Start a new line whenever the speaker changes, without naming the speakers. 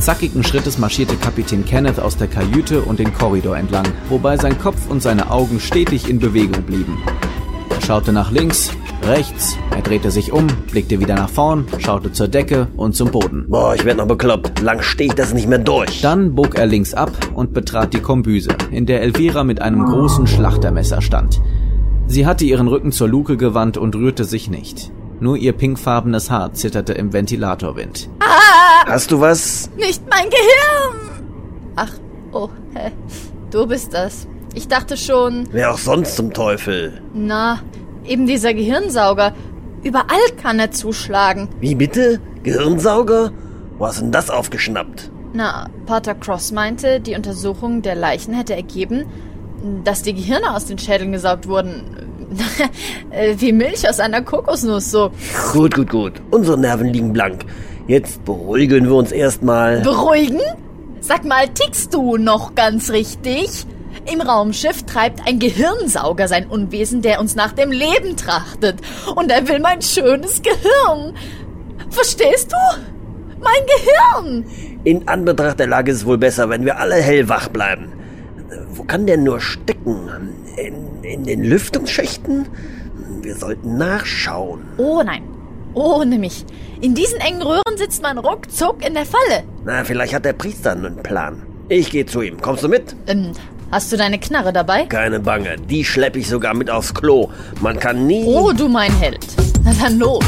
Zackigen Schrittes marschierte Kapitän Kenneth aus der Kajüte und den Korridor entlang, wobei sein Kopf und seine Augen stetig in Bewegung blieben. Er schaute nach links, rechts, er drehte sich um, blickte wieder nach vorn, schaute zur Decke und zum Boden.
Boah, ich werd noch bekloppt. Lang stehe ich das nicht mehr durch.
Dann bog er links ab und betrat die Kombüse, in der Elvira mit einem großen Schlachtermesser stand. Sie hatte ihren Rücken zur Luke gewandt und rührte sich nicht. Nur ihr pinkfarbenes Haar zitterte im Ventilatorwind.
Ah!
Hast du was?
Nicht mein Gehirn! Ach, oh, hä? Du bist das. Ich dachte schon...
Wer auch sonst zum Teufel?
Na, eben dieser Gehirnsauger. Überall kann er zuschlagen.
Wie bitte? Gehirnsauger? Wo hast denn das aufgeschnappt?
Na, Pater Cross meinte, die Untersuchung der Leichen hätte ergeben, dass die Gehirne aus den Schädeln gesaugt wurden. Wie Milch aus einer Kokosnuss, so.
Gut. Unsere Nerven liegen blank. Jetzt beruhigen wir uns erstmal.
Beruhigen? Sag mal, tickst du noch ganz richtig? Im Raumschiff treibt ein Gehirnsauger sein Unwesen, der uns nach dem Leben trachtet. Und er will mein schönes Gehirn. Verstehst du? Mein Gehirn!
In Anbetracht der Lage ist es wohl besser, wenn wir alle hellwach bleiben. Wo kann der nur stecken? In den Lüftungsschächten? Wir sollten nachschauen.
Oh nein, ohne mich. In diesen engen Röhren sitzt man ruckzuck in der Falle.
Na, vielleicht hat der Priester einen Plan. Ich gehe zu ihm. Kommst du mit?
Hast du deine Knarre dabei?
Keine Bange, die schleppe ich sogar mit aufs Klo. Man kann nie...
Oh, du mein Held. Na dann los.